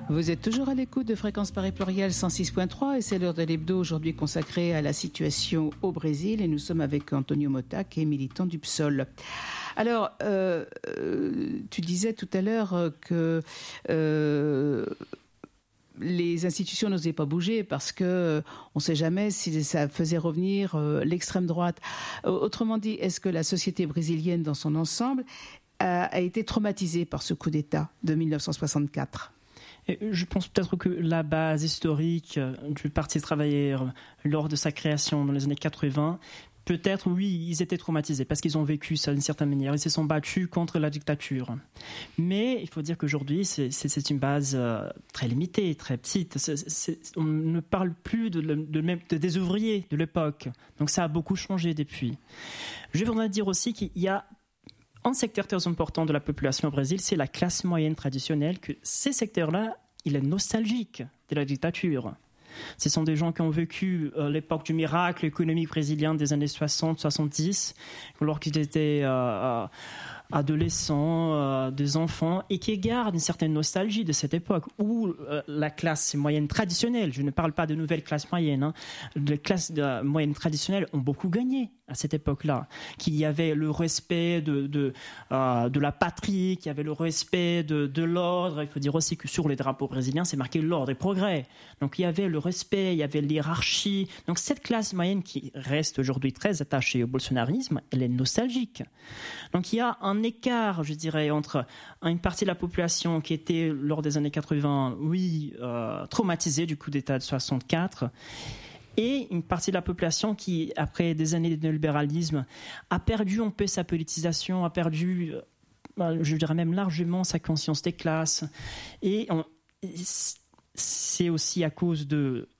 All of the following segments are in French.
Vous êtes toujours à l'écoute de Fréquence Paris Pluriel 106.3 et c'est l'heure de l'hebdo aujourd'hui consacrée à la situation au Brésil et nous sommes avec Antonio Mota qui est militant du PSOL. Alors, tu disais tout à l'heure que les institutions n'osaient pas bouger parce que on ne sait jamais si ça faisait revenir l'extrême droite. Autrement dit, est-ce que la société brésilienne dans son ensemble a été traumatisée par ce coup d'État de 1964 ? Je pense peut-être que la base historique du Parti travailleur lors de sa création dans les années 80, peut-être, oui, ils étaient traumatisés parce qu'ils ont vécu ça d'une certaine manière. Ils se sont battus contre la dictature. Mais il faut dire qu'aujourd'hui, c'est une base très limitée, très petite. On ne parle plus des ouvriers de l'époque. Donc ça a beaucoup changé depuis. Je voudrais dire aussi qu'il y a un secteur très important de la population au Brésil, c'est la classe moyenne traditionnelle, que ces secteurs-là, il est nostalgique de la dictature. Ce sont des gens qui ont vécu l'époque du miracle économique brésilien des années 60-70, lorsqu'ils étaient adolescents, des enfants, et qui gardent une certaine nostalgie de cette époque où la classe moyenne traditionnelle, je ne parle pas de nouvelles classes moyennes, les classes moyennes traditionnelles ont beaucoup gagné à cette époque-là, qu'il y avait le respect de la patrie, qu'il y avait le respect de l'ordre. Il faut dire aussi que sur les drapeaux brésiliens, c'est marqué l'ordre et progrès. Donc il y avait le respect, il y avait l'hiérarchie. Donc cette classe moyenne qui reste aujourd'hui très attachée au bolsonarisme, elle est nostalgique. Donc il y a un écart, je dirais, entre une partie de la population qui était, lors des années 80, traumatisée du coup d'État de 64, et une partie de la population qui, après des années de néolibéralisme, a perdu un peu sa politisation, a perdu, je dirais même largement, sa conscience des classes. Et c'est aussi à cause de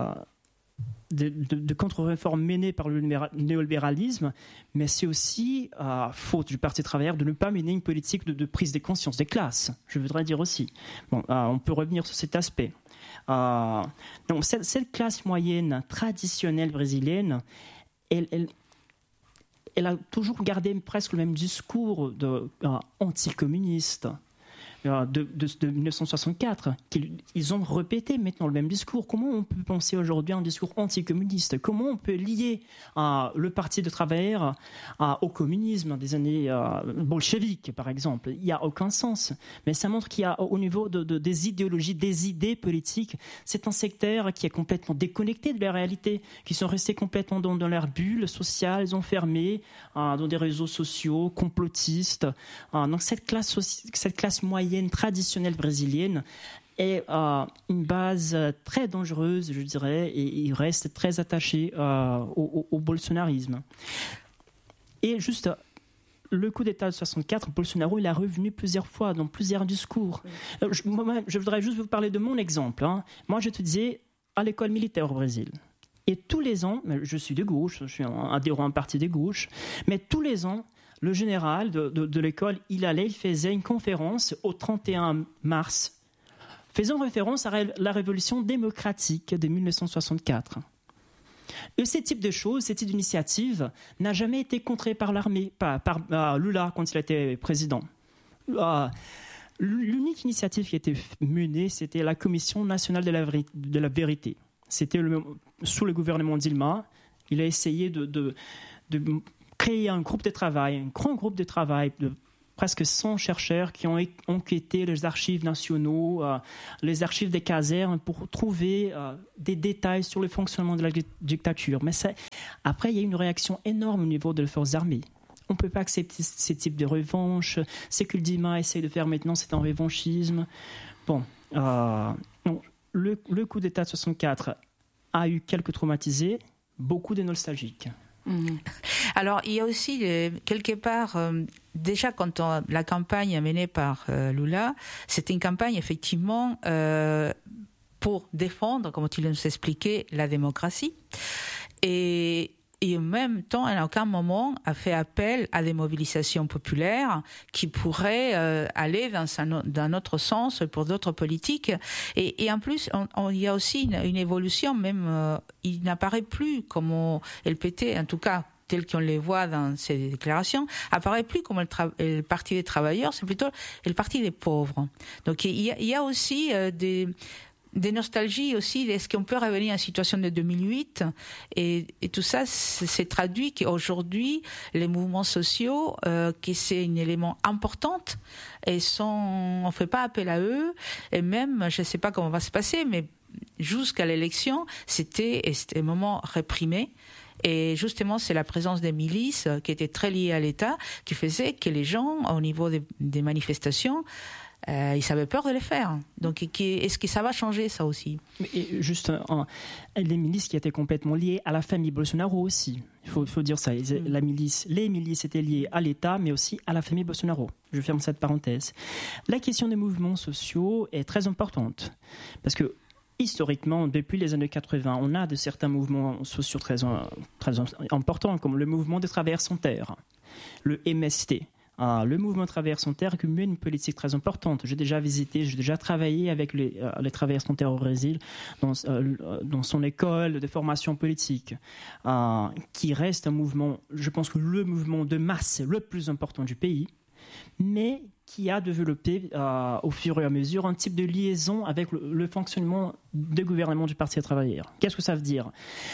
contre-réformes menées par le néolibéralisme, mais c'est aussi faute du Parti travailleur de ne pas mener une politique de prise de conscience des classes, je voudrais dire aussi. Bon, on peut revenir sur cet aspect. Donc cette classe moyenne traditionnelle brésilienne, elle a toujours gardé presque le même discours anticommuniste de 1964, qu'ils ont répété maintenant le même discours. Comment on peut penser aujourd'hui un discours anticommuniste ? Comment on peut lier le Parti des travailleurs au communisme des années bolcheviques, par exemple ? Il n'y a aucun sens. Mais ça montre qu'il y a, au niveau des idéologies, des idées politiques, c'est un secteur qui est complètement déconnecté de la réalité, qui sont restés complètement dans leur bulle sociale, enfermés dans des réseaux sociaux, complotistes. Donc cette classe moyenne traditionnelle brésilienne est une base très dangereuse, je dirais, et il reste très attaché au bolsonarisme. Et juste le coup d'État de 64, Bolsonaro, il est revenu plusieurs fois dans plusieurs discours. Je voudrais juste vous parler de mon exemple. Moi, je te disais, à l'école militaire au Brésil. Et tous les ans, je suis de gauche, je suis un adhérent à un parti de gauche, mais tous les ans, le général de l'école, il faisait une conférence au 31 mars, faisant référence à la révolution démocratique de 1964. Et ce type de choses, ce type d'initiative n'a jamais été contré par l'armée, par Lula quand il était président. L'unique initiative qui a été menée, c'était la Commission nationale de la vérité. C'était sous le gouvernement Dilma. Il a essayé de créer un groupe de travail, un grand groupe de travail de presque 100 chercheurs qui ont enquêté les archives nationaux, les archives des casernes pour trouver des détails sur le fonctionnement de la dictature. Mais après, il y a eu une réaction énorme au niveau des forces armées. On ne peut pas accepter ce type de revanche. Ce que le Dilma essaie de faire maintenant, c'est un revanchisme. Bon, le coup d'État de 64 a eu quelques traumatisés, beaucoup de nostalgiques. Alors, il y a aussi, quelque part, déjà quand la campagne menée par Lula, c'était une campagne effectivement pour défendre, comme tu nous expliquais, la démocratie. Et en même temps, à aucun moment, a fait appel à des mobilisations populaires qui pourraient aller dans un autre sens pour d'autres politiques. Et en plus, il y a aussi une évolution, même il n'apparaît plus comme LPT, en tout cas tels qu'on les voit dans ces déclarations, apparaît plus comme le parti des travailleurs, c'est plutôt le parti des pauvres. Donc il y a aussi des nostalgies aussi. Est-ce qu'on peut revenir à la situation de 2008 et tout ça, c'est traduit qu'aujourd'hui, les mouvements sociaux, que c'est un élément important, et on fait pas appel à eux. Et même, je sais pas comment va se passer, mais jusqu'à l'élection, c'était un moment réprimé. Et justement, c'est la présence des milices qui était très liée à l'État qui faisait que les gens, au niveau des manifestations, ils avaient peur de les faire. Donc, est-ce que ça va changer, ça aussi? Et juste, les milices qui étaient complètement liées à la famille Bolsonaro aussi. Il faut dire ça. Les milices étaient liées à l'État, mais aussi à la famille Bolsonaro. Je ferme cette parenthèse. La question des mouvements sociaux est très importante. Parce que, historiquement, depuis les années 80, on a de certains mouvements sociaux très importants, comme le mouvement des travailleurs sans terre, le MST. Le mouvement Travailleurs sans terre qui mène une politique très importante. J'ai déjà travaillé avec les Travailleurs sans terre au Brésil dans son école de formation politique, qui reste un mouvement, je pense que le mouvement de masse le plus important du pays, mais qui a développé au fur et à mesure un type de liaison avec le fonctionnement du gouvernement du Parti des travailleurs. Qu'est-ce que ça veut dire?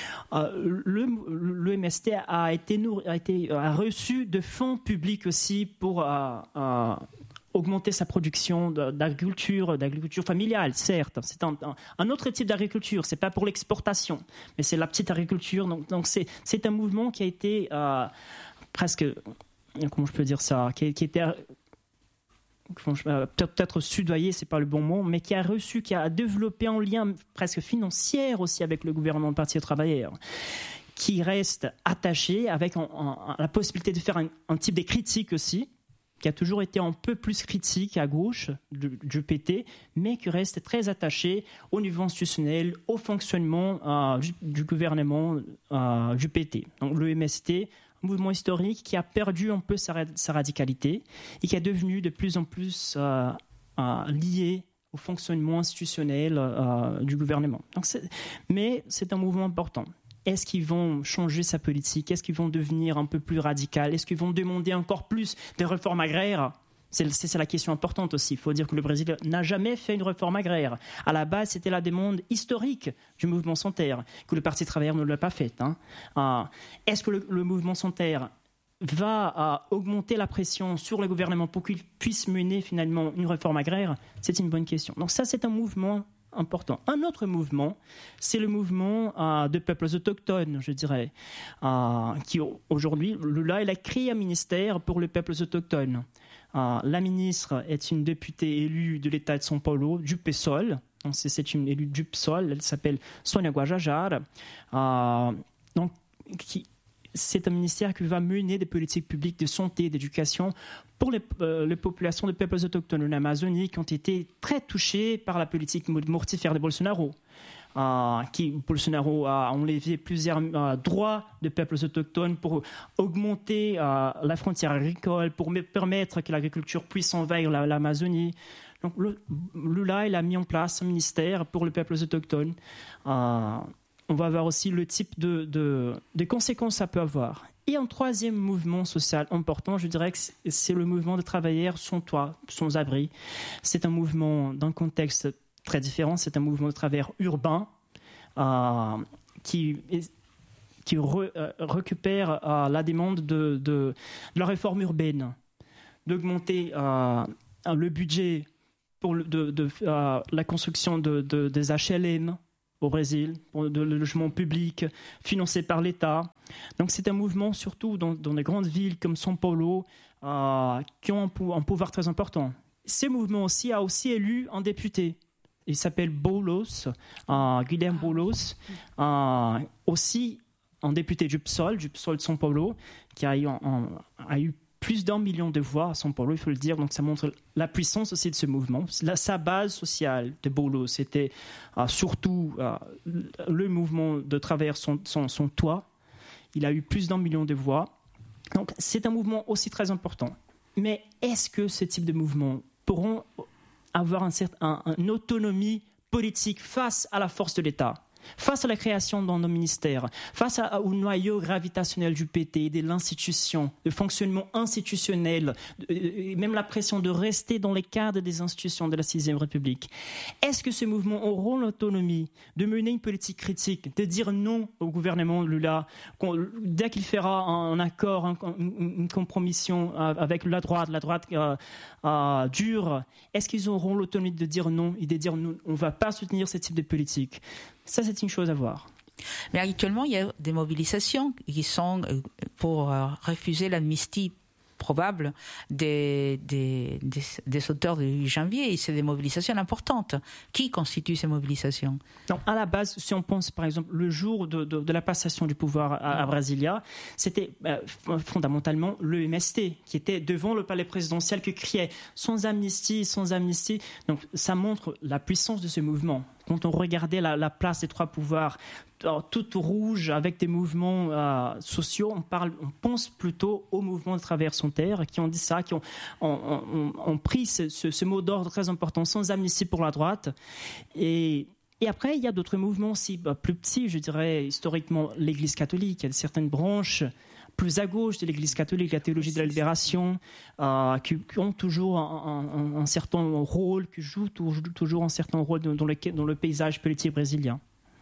Le MST a reçu de fonds publics aussi pour augmenter sa production d'agriculture familiale, certes. C'est un autre type d'agriculture, c'est pas pour l'exportation, mais c'est la petite agriculture. Donc c'est un mouvement qui a été presque, comment je peux dire ça, qui était peut-être soudoyé, c'est pas le bon mot, mais qui a développé un lien presque financier aussi avec le gouvernement du Parti des travailleurs, qui reste attaché avec la possibilité de faire un type de critique aussi, qui a toujours été un peu plus critique à gauche du PT, mais qui reste très attaché au niveau institutionnel, au fonctionnement du gouvernement du PT. Donc le MST, un mouvement historique qui a perdu un peu sa radicalité et qui est devenu de plus en plus lié au fonctionnement institutionnel du gouvernement. Mais c'est un mouvement important. Est-ce qu'ils vont changer sa politique? Est-ce qu'ils vont devenir un peu plus radicaux? Est-ce qu'ils vont demander encore plus de réformes agraires? C'est la question importante aussi. Il faut dire que le Brésil n'a jamais fait une réforme agraire. À la base, c'était la demande historique du mouvement sans terre, que le Parti travailleur ne l'a pas faite. Est-ce que le mouvement sans terre va augmenter la pression sur le gouvernement pour qu'il puisse mener finalement une réforme agraire? C'est une bonne question. Donc ça, c'est un mouvement important. Un autre mouvement, c'est le mouvement de peuples autochtones, je dirais, qui aujourd'hui, Lula, il a créé un ministère pour les peuples autochtones. La ministre est une députée élue de l'État de São Paulo, du PSOL. Donc c'est une élue du PSOL, elle s'appelle Sônia Guajajara. C'est un ministère qui va mener des politiques publiques de santé, d'éducation pour les populations de peuples autochtones en Amazonie qui ont été très touchées par la politique mortifère de Bolsonaro. Bolsonaro a enlevé plusieurs droits de peuples autochtones pour augmenter la frontière agricole, pour permettre que l'agriculture puisse envahir l'Amazonie. Donc Lula, il a mis en place un ministère pour les peuples autochtones. On va voir aussi le type de conséquences que ça peut avoir. Et un troisième mouvement social important, je dirais que c'est le mouvement des travailleurs sans toit, sans abri. C'est un mouvement d'un contexte très différent. C'est un mouvement de travailleurs urbains qui récupère la demande de la réforme urbaine, d'augmenter le budget pour la construction des HLM au Brésil, pour le logement public financé par l'État. Donc c'est un mouvement surtout dans des grandes villes comme São Paulo qui ont un pouvoir très important. Ce mouvement aussi a aussi élu un député. Il s'appelle Boulos, Guilherme Boulos, aussi un député du PSOL de São Paulo, qui a eu plus d'1 million de voix à São Paulo, il faut le dire. Donc ça montre la puissance aussi de ce mouvement. Sa base sociale de Boulos, c'était surtout le mouvement de travers son toit. Il a eu plus d'1 million de voix. Donc c'est un mouvement aussi très important. Mais est-ce que ce type de mouvement pourront avoir une autonomie politique face à la force de l'État? face à la création dans nos ministères, face au noyau gravitationnel du PT, de l'institution, le fonctionnement institutionnel, et même la pression de rester dans les cadres des institutions de la 6e République, est-ce que ce mouvement aura l'autonomie de mener une politique critique, de dire non au gouvernement Lula dès qu'il fera un accord, une compromission avec la droite dure? Est-ce qu'ils auront l'autonomie de dire non et de dire non, on ne va pas soutenir ce type de politique? Ça, c'est une chose à voir. Mais actuellement, il y a des mobilisations qui sont pour refuser l'amnistie probable des auteurs du 8 janvier. Et c'est des mobilisations importantes. Qui constitue ces mobilisations? Donc, à la base, si on pense par exemple le jour de la passation du pouvoir à Brasilia, c'était fondamentalement le MST qui était devant le palais présidentiel qui criait sans amnistie, sans amnistie. Donc ça montre la puissance de ce mouvement. Quand on regardait la place des trois pouvoirs, toute rouge avec des mouvements sociaux, on pense plutôt aux mouvements de Traversons Terre qui ont dit ça, qui ont pris ce mot d'ordre très important, sans amnistie pour la droite. Et après, il y a d'autres mouvements aussi plus petits, je dirais historiquement l'Église catholique. Il y a certaines branches plus à gauche de l'Église catholique, la théologie de la libération, qui ont toujours un certain rôle, qui jouent toujours un certain rôle dans le paysage politique brésilien.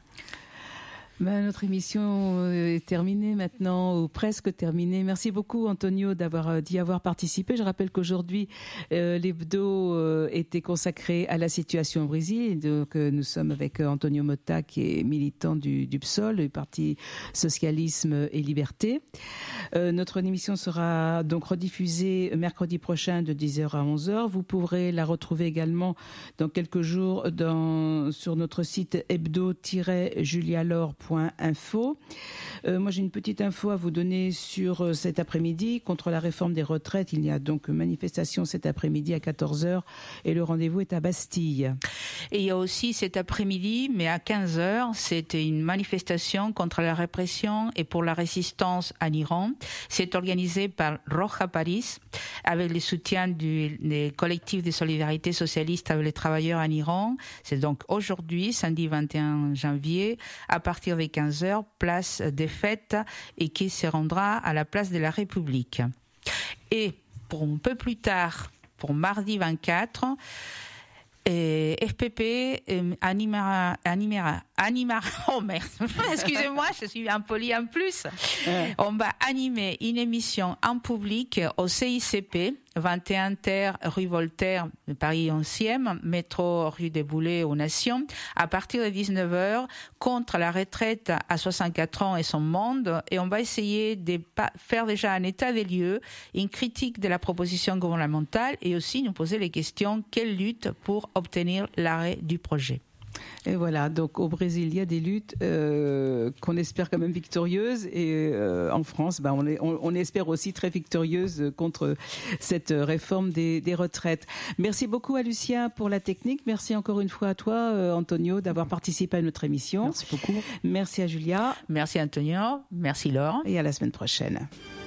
Notre émission est terminée maintenant, ou presque terminée. Merci beaucoup Antonio d'y avoir participé. Je rappelle qu'aujourd'hui, l'hebdo était consacré à la situation au Brésil. Donc, nous sommes avec Antonio Motta, qui est militant du PSOL, du Parti Socialisme et Liberté. Notre émission sera donc rediffusée mercredi prochain de 10h à 11h. Vous pourrez la retrouver également dans quelques jours sur notre site hebdo-julialor.info. Moi, j'ai une petite info à vous donner sur cet après-midi. Contre la réforme des retraites, il y a donc manifestation cet après-midi à 14h et le rendez-vous est à Bastille. Et il y a aussi cet après-midi, mais à 15h, c'était une manifestation contre la répression et pour la résistance en Iran. C'est organisé par Roja Paris avec le soutien des collectifs de solidarité socialiste avec les travailleurs en Iran. C'est donc aujourd'hui, samedi 21 janvier, à partir de 15h, place des fêtes et qui se rendra à la place de la République. Et pour un peu plus tard, pour mardi 24, FPP animera oh merde, excusez-moi, je suis impolie en plus. On va animer une émission en public au CICP, 21 Terre, rue Voltaire, Paris 11e, métro rue des Boulets aux Nations, à partir de 19h, contre la retraite à 64 ans et son monde. Et on va essayer de faire déjà un état des lieux, une critique de la proposition gouvernementale et aussi nous poser les questions, quelle lutte pour obtenir l'arrêt du projet. Et voilà, donc au Brésil, il y a des luttes qu'on espère quand même victorieuses et en France, on espère aussi très victorieuses contre cette réforme des retraites. Merci beaucoup à Lucien pour la technique. Merci encore une fois à toi, Antonio, d'avoir participé à notre émission. Merci beaucoup. Merci à Julia. Merci Antonio. Merci Laure. Et à la semaine prochaine.